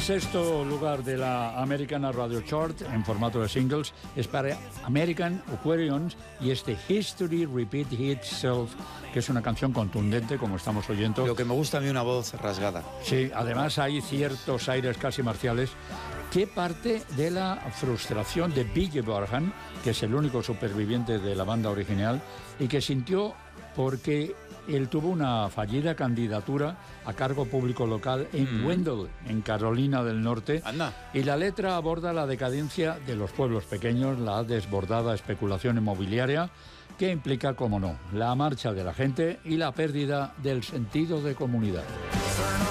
sexto lugar de la American Radio Chart en formato de singles es para American Aquariums y este History Repeat Itself, que es una canción contundente, como estamos oyendo. Lo que me gusta a mí, una voz rasgada. Sí, además hay ciertos aires casi marciales que parte de la frustración de Billy Barham, que es el único superviviente de la banda original, y que sintió porque él tuvo una fallida candidatura a cargo público local en Wendell, en Carolina del Norte. Anda. Y la letra aborda la decadencia de los pueblos pequeños, la desbordada especulación inmobiliaria, que implica, como no, la marcha de la gente y la pérdida del sentido de comunidad.